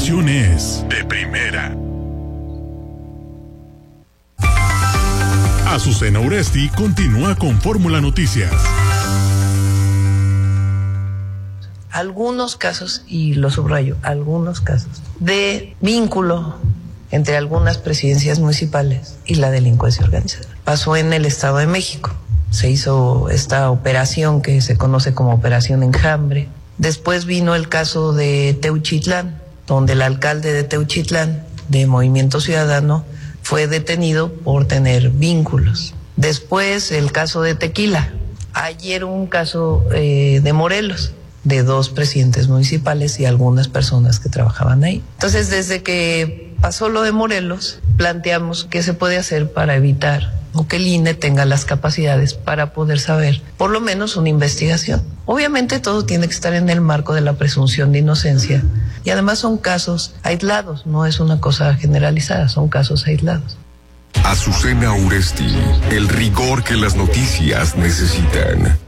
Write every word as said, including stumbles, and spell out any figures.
información es de primera. Azucena Uresti continúa con Fórmula Noticias. Algunos casos, y lo subrayo, algunos casos de vínculo entre algunas presidencias municipales y la delincuencia organizada. Pasó en el Estado de México. Se hizo esta operación que se conoce como Operación Enjambre. Después vino el caso de Teuchitlán, donde el alcalde de Teuchitlán, de Movimiento Ciudadano, fue detenido por tener vínculos. Después el caso de Tequila. Ayer un caso eh, de Morelos, de dos presidentes municipales y algunas personas que trabajaban ahí. Entonces, desde que pasó lo de Morelos, planteamos qué se puede hacer para evitar o que el I N E tenga las capacidades para poder saber por lo menos una investigación. Obviamente todo tiene que estar en el marco de la presunción de inocencia y además son casos aislados, no es una cosa generalizada, son casos aislados. Azucena Uresti, el rigor que las noticias necesitan.